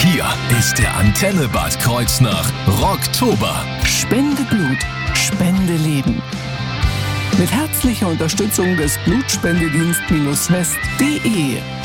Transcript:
Hier ist der Antenne Bad Kreuznach Rocktober. Spende Blut, Spende Leben. Mit herzlicher Unterstützung des Blutspendedienst-west.de